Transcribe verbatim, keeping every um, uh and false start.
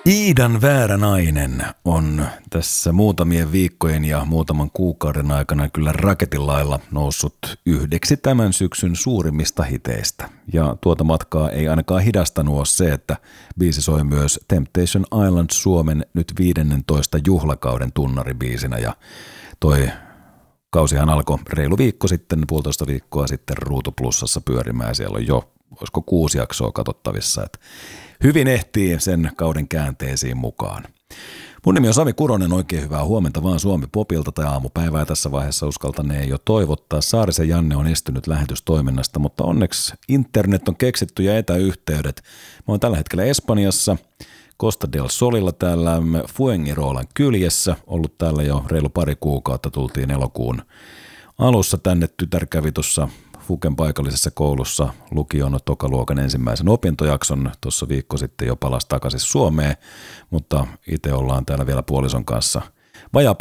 Iidan väärä nainen on tässä muutamien viikkojen ja muutaman kuukauden aikana kyllä raketin lailla noussut yhdeksi tämän syksyn suurimmista hiteistä. Ja tuota matkaa ei ainakaan hidastanut ole se, että biisi soi myös Temptation Island Suomen nyt viidennentoista juhlakauden tunnaribiisinä. Ja toi kausihan alkoi reilu viikko sitten, puolitoista viikkoa sitten Ruutu Plusassa pyörimään. Siellä on jo, olisiko kuusi jaksoa katsottavissa, että hyvin ehtii sen kauden käänteisiin mukaan. Mun nimi on Sami Kuronen, oikein hyvää huomenta vaan Suomi Popilta tai aamupäivää tässä vaiheessa uskaltaneen jo toivottaa. Saarisen Janne on estynyt lähetystoiminnasta, mutta onneksi internet on keksitty ja etäyhteydet. Mä oon tällä hetkellä Espanjassa, Costa del Solilla täällä Fuengirolan kyljessä, ollut täällä jo reilu pari kuukautta, tultiin elokuun alussa tänne, tytär kävi tuossa Fuken paikallisessa koulussa lukion tokaluokan ensimmäisen opintojakson. Tuossa viikko sitten jo palasi takaisin Suomeen, mutta itse ollaan täällä vielä puolison kanssa vajaa